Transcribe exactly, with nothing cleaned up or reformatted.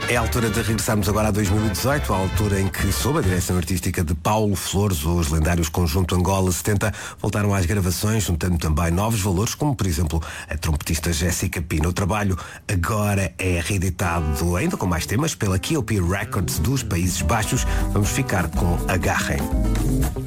É a altura de regressarmos agora a dois mil e dezoito, a altura em que, sob a direção artística de Paulo Flores, os lendários Conjunto Angola setenta voltaram às gravações, juntando também novos valores, como por exemplo a trompetista Jéssica Pina. O trabalho agora é reeditado ainda com mais temas pela K O P Records dos Países Baixos. Vamos ficar com Agarrem.